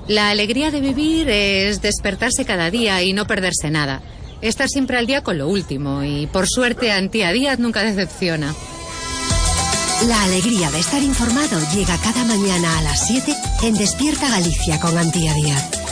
La alegría de vivir es despertarse cada día y no perderse nada. Estar siempre al día con lo último y, por suerte, Antía Díaz nunca decepciona. La alegría de estar informado llega cada mañana a las 7 en Despierta Galicia con Antía Díaz.